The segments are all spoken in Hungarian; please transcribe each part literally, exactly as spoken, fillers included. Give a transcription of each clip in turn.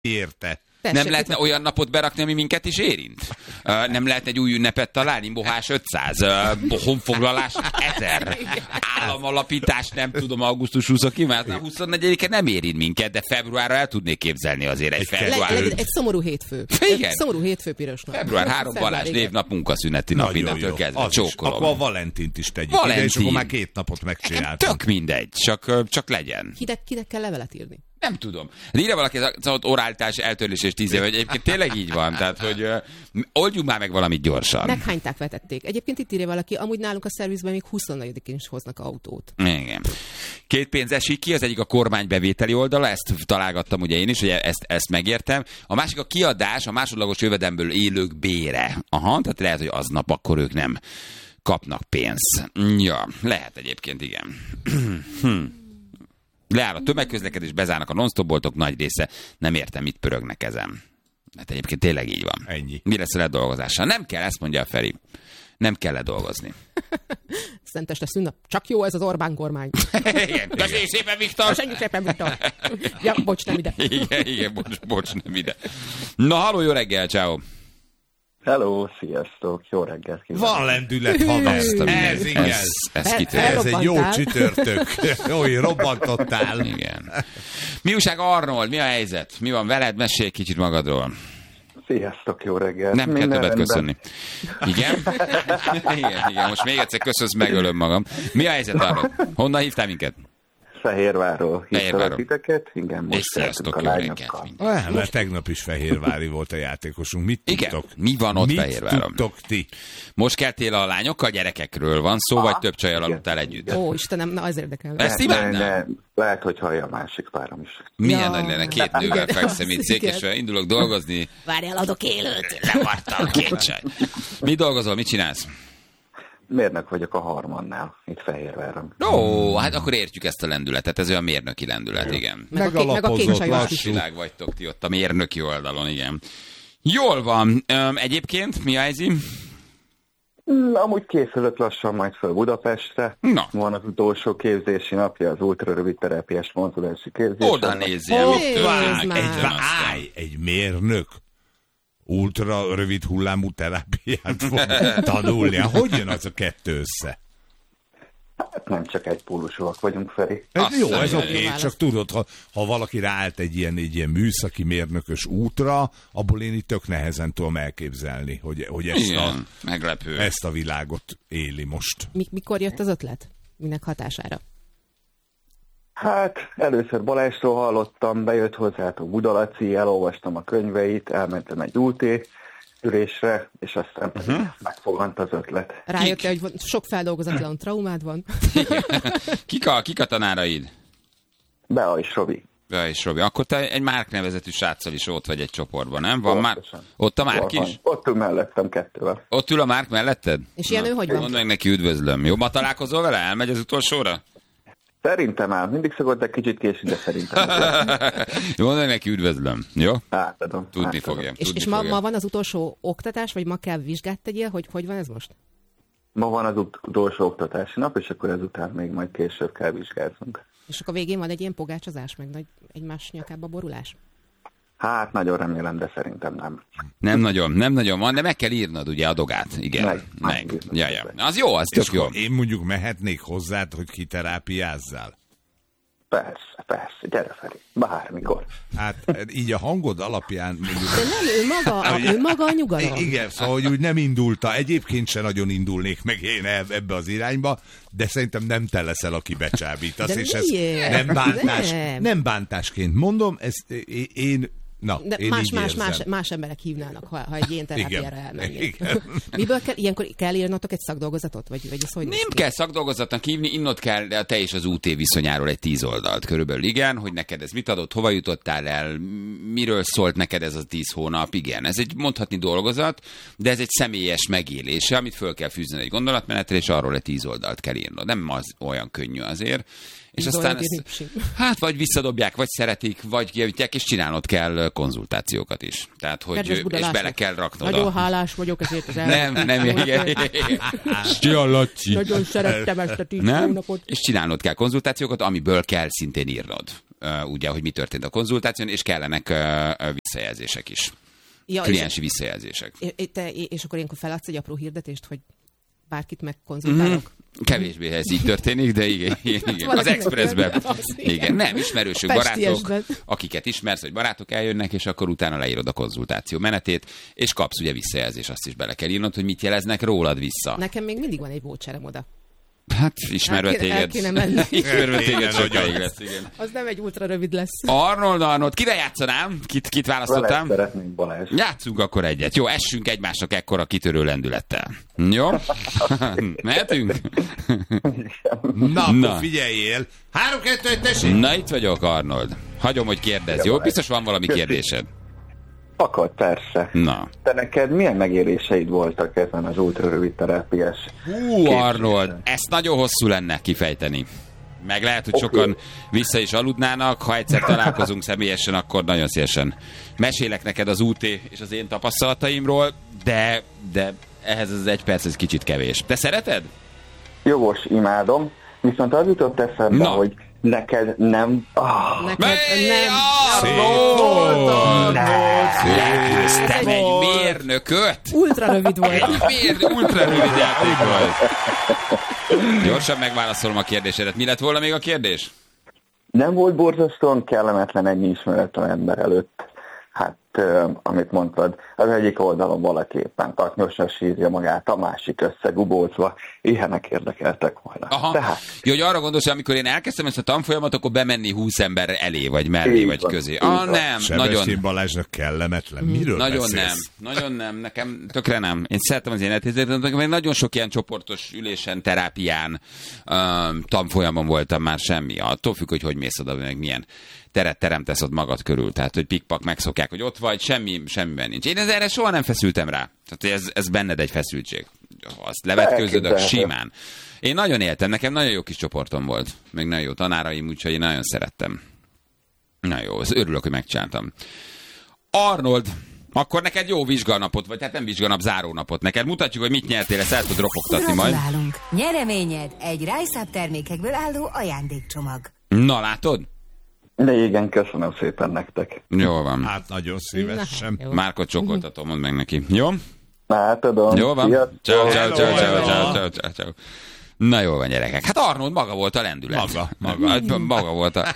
érte. Nem lehetne olyan napot berakni, ami minket is érint? Uh, nem lehet egy új ünnepet találni? Mohás ötszáz, uh, honfoglalás ezer, államalapítás, nem tudom, augusztus huszonkilencedike, mert huszonnegyedike nem érint minket, de februárra el tudnék képzelni azért egy február. Le, le, egy szomorú hétfő. Igen. Egy szomorú hétfő piros nap. Február három Balázs névnap, munkaszüneti nap, innentől kezdve csókolom. Akkor a Valentint is tegyük Valentin. ide, és akkor már két napot megcsináltam. Tök mindegy, csak, csak legyen. Kinek, kinek kell levelet írni? Nem tudom. De írja valaki, az oráltás, eltörlés és tíz év, hogy egyébként tényleg így van. Tehát, hogy uh, oldjuk már meg valamit gyorsan. Meghányták, vetették. Egyébként itt írja valaki, amúgy nálunk a szervizben még huszonnegyedikén is hoznak autót. Igen. Két pénz esik ki, az egyik a kormány bevételi oldala, ezt találgattam ugye én is, hogy ezt, ezt megértem. A másik a kiadás, a másodlagos jövedelemből élők bére. Aha, tehát lehet, hogy aznap akkor ők nem kapnak pénzt. Ja, lehet egyébként, igen. hm. Leáll a tömegközlekedés, bezárnak a non-stop boltok, nagy része. Nem értem, mit pörögnek ezen. Mert egyébként tényleg így van. Ennyi. Mi lesz a ledolgozással? Nem kell, ezt mondja a Feri. Nem kell ledolgozni. Szenteste szünnap. Csak jó ez az Orbán kormány. Igen. Köszönjük szépen, Viktor! Köszönjük szépen, Viktor! Ja, bocs, nem ide. Igen, igen, bocs, bocs, nem ide. Na, halló, jó reggel, ciao. Hello, sziasztok, jó reggelt kívánok. Van lendület, haver. Ez igen. Ez, ez, Fel- Ez egy jó Felrobbantál. csütörtök. Jó, robbantottál. igen. Mi újság, Arnold? Mi a helyzet? Mi van veled? Mesélj egy kicsit magadról. Sziasztok, jó reggelt. Nem kell Minden többet rendben. köszönni. Igen? igen, igen. Most még egyszer köszönsz, megölöm magam. Mi a helyzet, Arnold? Honnan hívtál minket? Fehérvárról Fehérvárról. hívtalak titeket. Igen, És most sziasztok, a jó reggelt. lányokkal. mindenki. Ah, mert tegnap is fehérvári volt a játékosunk. Mit Igen. tudtok? Mi van ott Mit Fehérváron? tudtok ti? Most keltél a lányokkal, gyerekekről van szó, vagy több csajjal igen. aludtál együtt? Ó, Istenem, na az érdekel. Ezt Ne, imádnám. ne, lehet, hogy hallja a másik párom is. Milyen Ja. nagy lenne, két nővel Igen. fekszem itt Székesfehérváron, indulok dolgozni, Várjál, adok élőt. levartam két csaj. Mi dolgozol, mit csinálsz? Mérnök vagyok a Harmannál, itt Fehérváron. Ó, hát akkor értjük ezt a lendületet, ez olyan mérnöki lendület, igen. Meg a, ké- meg a Megalapozott, kéncsajos lassú. is. Világ vagytok ti ott a mérnöki oldalon, igen. Jól van. Öm, egyébként mi a helyzet? Mm, Amúgy készülök lassan majd fel Budapestre. Na. Van az utolsó képzési napja, az ultrarövid terápiás mozdulási képzés. Oda nézzél, mit Nézd történik. már. Egy, Ezen aztán. állj, egy mérnök ultra rövid hullámú terápiát fog tanulni. Hogy jön az a kettő össze? Hát nem csak egy pólusúak vagyunk, Feri. Ez Azt jó, nem ez jó oké, válasz. csak tudod, ha, ha valaki ráállt egy ilyen, egy ilyen műszaki mérnökös útra, abból én itt tök nehezen tudom elképzelni, hogy, hogy ezt, a, Igen, meglepő. ezt a világot éli most. Mi- Mikor jött az ötlet? Minek hatására? Hát először Balázsról hallottam, bejött hozzátok Budalaci, elolvastam a könyveit, elmentem egy ú té ülésre, és aztán uh-huh. megfogant az ötlet. Rájöttél, hogy van- sok feldolgozatlan traumád van? Kik a, kik a tanáraid? Bea és Robi. Ja, és Robi, akkor te egy Márk nevezetű sráccal is ott vagy egy csoportban, nem? Van már? Pontosan. Ott a Márk Van. is? Ott ül mellettem kettővel. Ott ül a Márk melletted? És ilyen ő hogy van? Mondd meg neki, üdvözlöm. Jó, ma találkozol vele? Elmegy az utolsóra? Szerintem áll. Mindig szokott egy kicsit késni, de szerintem. Jó, mondd meg neki, üdvözlöm. Jó? Átadom. Tudni átadom. fogja. És, tudni és ma, fogja. ma van az utolsó oktatás, vagy ma kell vizsgát tegyél? Hogy, hogy van ez most? Ma van az ut- utolsó oktatási nap, és akkor ezután még majd később kell vizsgázzunk. És akkor végén van egy ilyen pogácsozás, meg nagy egymás nyakába borulás? Hát nagyon remélem, de szerintem nem. Nem nagyon, nem nagyon van, de meg kell írnod ugye a dogát. Igen, meg. Meg. meg. Ja, ja. Az jó, az És tök jó. akkor én mondjuk mehetnék hozzád, hogy kiterápiázzál? Persze, persze. Gyere, Feri. Bármikor. Hát így a hangod alapján mondjuk... De nem, ő maga, a, ő maga a nyugalom. Igen, szóval, hogy úgy nem indulta. Egyébként se nagyon indulnék meg én ebbe az irányba, de szerintem nem te leszel, aki becsábítasz. De és ez miért? nem bántás, Nem. nem bántásként mondom, ezt én... Na, De én más, így más, érzem. más, más emberek hívnának, ha, ha egy ilyen terápiára Igen, elmennék. igen. Miből kell, ilyenkor kell írnotok egy szakdolgozatot? Vagy, vagy ez hogy néz Nem ki? kell szakdolgozatnak hívni, innod kell de te és az ú té viszonyáról egy tíz oldalt körülbelül. Igen, hogy neked ez mit adott, hova jutottál el, miről szólt neked ez a tíz hónap. Igen, ez egy mondhatni dolgozat, de ez egy személyes megélése, amit föl kell fűzni egy gondolatmenetre, és arról egy tíz oldalt kell írnod. Nem az olyan könnyű azért. És Tíz aztán oldalt ezt, írni? hát vagy visszadobják, vagy szeretik, vagy kijavítják, és csinálnod kell konzultációkat is. Tehát, hogy, Kedves és Budalások, bele kell raknod. Nagyon a... hálás vagyok ezért az Nem, nem, igen. Szia, Laci! Nagyon szerettem ezt a tíz Nem? hónapot. És csinálnod kell konzultációkat, amiből kell szintén írnod. ugye, hogy mi történt a konzultáción, és kellenek uh, visszajelzések is. Ja, kliensi és, visszajelzések. És, te, és akkor ilyenkor feladsz egy apró hirdetést, hogy bárkit megkonzultálok? Mm. Kevésbé ez így történik, de igen, igen. Az Expressben. Igen, nem, ismerősök, barátok, akiket ismersz, hogy barátok eljönnek, és akkor utána leírod a konzultáció menetét, és kapsz ugye visszajelzés, azt is bele kell írnod, hogy mit jeleznek rólad vissza. Nekem még mindig van egy voucherem oda. Hát ismerve téged. Ismerve téged sokáig lesz, igen. Az nem egy ultra rövid lesz. Arnold, Arnold, kire játszanám? Kit, kit választottam? Balázs szeretnénk, Balázs. Játszunk akkor egyet. Jó, essünk egymásnak ekkora kitörő lendülettel. Jó? Mehetünk? Na, Na. Figyeljél. Három, kettő, egy, tessék. Na, itt vagyok, Arnold. Hagyom, hogy kérdezz, jó? Biztos van valami kérdésed. Akad, persze. Na. Te neked milyen megéléseid voltak ezen az ultrarövid terápiás? Hú, Arnold, ezt nagyon hosszú lenne kifejteni. Meg lehet, hogy okay. sokan vissza is aludnának, ha egyszer találkozunk személyesen, akkor nagyon szívesen mesélek neked az ú té és az én tapasztalataimról, de, de ehhez az egy perc, ez kicsit kevés. Te szereted? Jogos, imádom, viszont az jutott eszembe, Na. hogy neked nem... Oh. Neked Mely nem... Arnold! Te egy mérnököt? Ultra rövid volt. Egy mérnök, ultra rövid játék volt. Gyorsan megválaszolom a kérdésedet. Mi lett volna még a kérdés? Nem volt borzasztóan kellemetlen egy ismeretlen ember előtt? Hát, uh, amit mondtad, az egyik oldalon valaki éppen taknyosan sírja magát, a másik összegubolcva, ilyenek érdekeltek volna. Aha. Tehát... Jó, hogy arra gondolsz, hogy amikor én elkezdtem ezt a tanfolyamat, akkor bemenni húsz ember elé, vagy mellé, így vagy van, közé. Ah, nem, Sebestyén nagyon... Balázsnak kellemetlen. Miről Nagyon beszélsz? nem, nagyon nem, nekem tökre nem. Én szeretem az életérzet, nekem nagyon sok ilyen csoportos ülésen, terápián, um, tanfolyamon voltam már semmi. Attól függ, hogy hogy mész oda, meg milyen teret teremtesz ott magad körül. Tehát, hogy pikpak megszokják, hogy ott vagy, semmi, semmiben nincs. Én erre soha nem feszültem rá. Tehát ez, ez benned egy feszültség. Azt levetkőződök simán. Én nagyon éltem, nekem nagyon jó kis csoportom volt. Még nagyon jó tanáraim, úgyhogy én nagyon szerettem. Na jó, örülök, hogy megcsináltam. Arnold, akkor neked jó vizsganapot, vagy hát nem vizsganap, zárónapot. Neked mutatjuk, hogy mit nyertél, ezt el tud ropogtatni majd. Gratulálunk! Nyereményed egy Rise Up termékekből álló ajándékcsomag. Na, látod? De igen, köszönöm szépen nektek. Jól van. Hát nagyon szívesen. Na, Márkot csokoltatom, mondd meg neki. Jó? Na, tudom. Jó van. Sziasztok. Ciao, ciao, ciao, Hello, ciao, hello. ciao, ciao, ciao. Na jó van, gyerekek. Hát Arnold maga volt a lendület. Maga, maga. Maga volt a...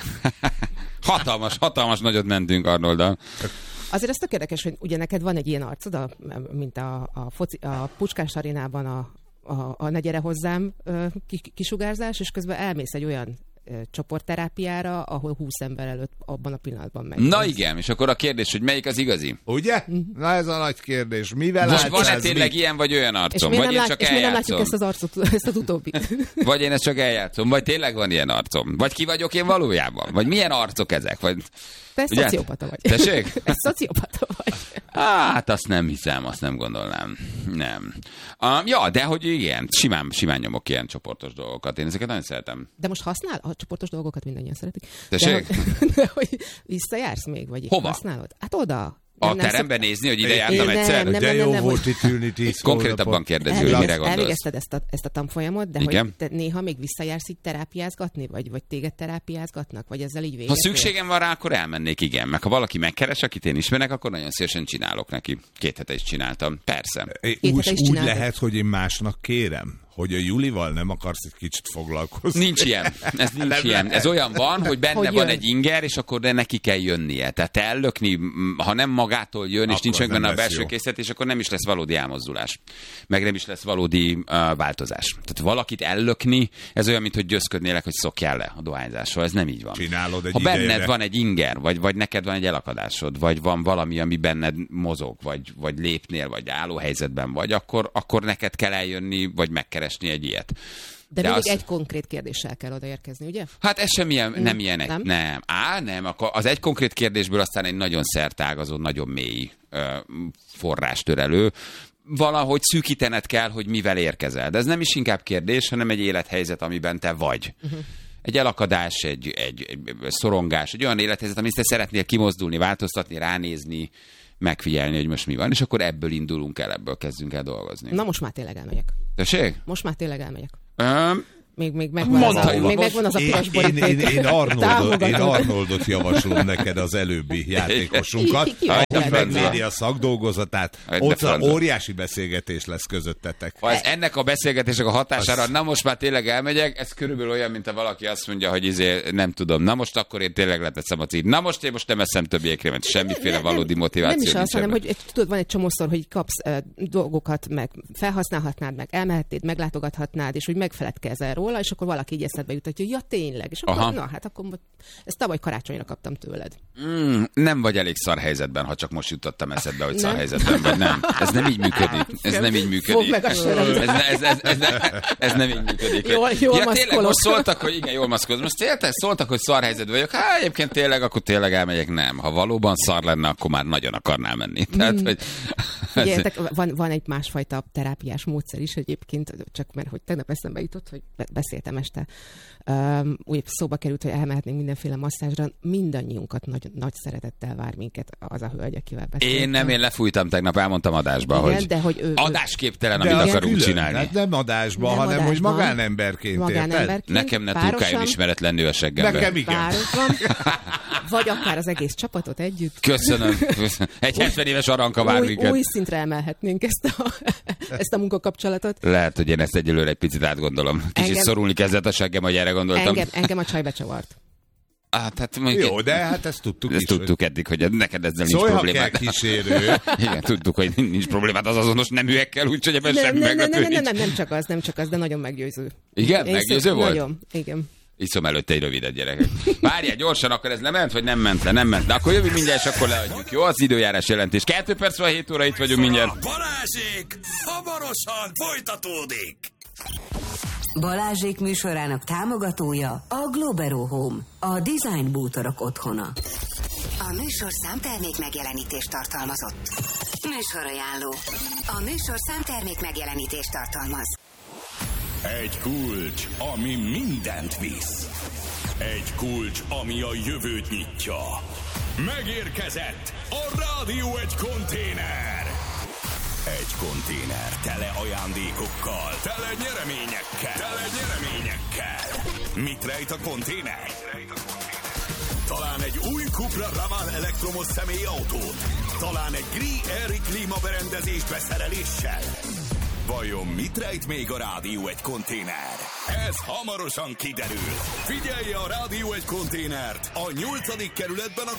Hatalmas, hatalmas nagyot mentünk Arnolddal. Azért ez tök érdekes, hogy ugye neked van egy ilyen arcod, a, mint a, a, foci, a Puskás arénában a, a, a ne gyere hozzám kisugárzás, és közben elmész egy olyan csoportterápiára, ahol húsz ember előtt abban a pillanatban megy. Na igen, és akkor a kérdés, hogy melyik az igazi? Ugye? Na ez a nagy kérdés. Mivel Vagy van-e ez tényleg mi? ilyen, vagy olyan arcom? És Vagy miért én nem, csak lát, és miért nem eljátszom? látjuk ezt az arcot, ezt az utóbbit? Vagy én ezt csak eljátszom? Vagy tényleg van ilyen arcom? Vagy ki vagyok én valójában? Vagy milyen arcok ezek? Vagy... Te egy Ugye? szociopata vagy. Tessék? Egy szociopata vagy. Hát azt nem hiszem, azt nem gondolnám. Nem. Um, ja, de hogy igen, simán, simán nyomok ilyen csoportos dolgokat. Én ezeket nagyon szeretem. De most használ? A csoportos dolgokat mindannyian szeretik. Tessék? De, hogy, de hogy visszajársz még, vagy Hova? használod? Hát oda. A Nem, nem teremben szok... nézni, hogy ide Én jártam nem, egyszer? nem, De jó nem, volt hogy- itt ülni tíz Konkrétabban hónapot. kérdező, hogy mire gondolsz? Elvégezted ezt a, ezt a tanfolyamot, de Igen. hogy te néha még visszajársz így terápiázgatni, vagy, vagy téged terápiázgatnak, vagy ezzel így véget? Ha szükségem van rá, akkor elmennék, igen. Meg ha valaki megkeres, akit én ismerek, akkor nagyon szívesen csinálok neki. Két hete is csináltam. Persze. É, Két Úgy, hete is úgy csináltad. lehet, hogy én másnak kérem, hogy a Julival nem akarsz egy kicsit foglalkozni. Nincs ilyen. Ez nincs Nem ilyen. lehet. Ez olyan van, hogy benne Hogy van jön. egy inger, és akkor de neki kell jönnie. Tehát te ellökni, m- ha nem magától jön, és Akkor nincs meg nem benne a lesz belső jó. készletés, akkor nem is lesz valódi elmozdulás. Meg nem is lesz valódi uh, változás. Tehát valakit ellökni, ez olyan, mint hogy győzködnélek, hogy szokjál le a dohányzásról. Ez nem így van. Csinálod egy Ha benned idejére. van egy inger, vagy, vagy neked van egy elakadásod, vagy van valami, ami benned mozog, vagy, vagy lépnél, vagy álló helyzetben vagy, akkor, akkor neked kell eljönni, vagy megkeresni egy ilyet. De, De mindig az- egy konkrét kérdéssel kell odaérkezni, ugye? Hát ez sem ilyen, nem ilyen egy. Nem? Nem. Á, nem. Akkor az egy konkrét kérdésből aztán egy nagyon szertágazó, nagyon mély ö, forrástörelő. Valahogy szűkítened kell, hogy mivel érkezel. De ez nem is inkább kérdés, hanem egy élethelyzet, amiben te vagy. Uh-huh. Egy elakadás, egy, egy, egy szorongás, egy olyan élethelyzet, amit te szeretnél kimozdulni, változtatni, ránézni, megfigyelni, hogy most mi van, és akkor ebből indulunk el, ebből kezdünk el dolgozni. Na most már tényleg elmegyek. Tessék? Most már tényleg elmegyek. Ö, Még, még megvan az a, még megvan az a piros boríték. Én, én, én, Arnoldot, én Arnoldot javaslom neked, az előbbi játékosunkat. Ahogy megvédi a szakdolgozatát, ott óriási beszélgetés lesz közöttetek. Ha ez ennek a beszélgetések a hatására, az... na most már tényleg elmegyek, ez körülbelül olyan, mint ha valaki azt mondja, hogy izé, nem tudom, na most akkor én tényleg leteszem a címát. Na most én most nem eszem többi ékrémet, semmiféle valódi motiváció. Nem is az, hanem, hogy tudod, van egy csomószor, hogy kapsz uh, dolgokat, meg felhasználhatnád, meg elmehetnéd, meglátogathatnád, és úgy megfeledkezel róla, és akkor valaki így eszedbe jutatja, hogy ja tényleg, és akkor, na hát akkor ezt tavaly karácsonyra kaptam tőled. Mm, nem vagy elég szar helyzetben, ha csak most jutottam eszedbe, hogy szar helyzetben vagy. Nem, ez nem így működik. Ez nem így működik. Meg a ez, ne, ez, ez, ez, ne, ez nem így működik. Jól, jól ja, tényleg most szóltak, hogy igen, jól maszkolod. Most tényleg szóltak, hogy szar helyzetben vagyok. Hát egyébként tényleg, akkor tényleg elmegyek. Nem. Ha valóban szar lenne, akkor már nagyon akarnál menni. Tehát, hogy... Figyeljetek, van, van egy másfajta terápiás módszer is egyébként, csak mert hogy tegnap eszembe jutott, hogy beszéltem este. Um, úgy szóba került, hogy elmehetnénk mindenféle masszázsra. Mindannyiunkat nagy, nagy szeretettel vár minket az a hölgy, akivel beszéltem. Én nem, én lefújtam tegnap, elmondtam adásba, igen, hogy, de hogy ő, adásképtelen, de amit akarunk külön, csinálni. Hát nem adásban, nem hanem adásban, hogy magánemberként, magánemberként Nekem ne turkáljon ismeretlen nő a seggembe. Nekem igen. Párosan, vagy akár az egész csapatot együtt. Köszönöm. Köszönöm. Egy hetven éves aranka vár új, minket. új szintre emelhetnénk ezt a, ezt a munkakapcsolatot. Lehet, hogy én ezt egyelőre egy picit átgondolom. Kicsit engem, szorulni kezdett a seggem, hogy erre gondoltam. Engem, engem a csaj becsavart. Ah, tehát mondjuk, jó, de hát ezt tudtuk ezt is. tudtuk hogy... eddig, hogy neked ezzel szóval nincs problémád. Szóval kísérő. Igen, tudtuk, hogy nincs problémád az azonos neműekkel, úgyhogy ebben nem, semmi nem, meglepő nem, nem, nem, nem csak az, nem csak az, de nagyon meggyőző. Igen? Én Meggyőző volt? Nagyon, igen. Iszom előtte egy rövidet, gyerekek. Várjál, gyorsan, akkor ez lement, vagy nem ment le? Nem ment le. Akkor jövünk mindjárt, és akkor leadjuk. Jó, az időjárás jelentés. Kettő perc van, hét óra, itt vagyunk mindjárt. Balázsék, hamarosan folytatódik. Balázsék műsorának támogatója a Globero Home, a design bútorok otthona. A műsor számtermék megjelenítést tartalmazott. Műsorajánló. A műsor számtermék megjelenítést tartalmaz. Egy kulcs, ami mindent visz. Egy kulcs, ami a jövőt nyitja. Megérkezett a Rádió egy konténer. Egy konténer tele ajándékokkal, tele nyereményekkel, tele nyereményekkel. Mit rejt a konténer? Talán egy új Cupra Raval elektromos személyautót, talán egy Gree-Air klímaberendezés beszereléssel. Vajon mit rejt még a Rádió egy konténer? Ez hamarosan kiderül. Figyelje a Rádió egy konténert a nyolcadik kerületben a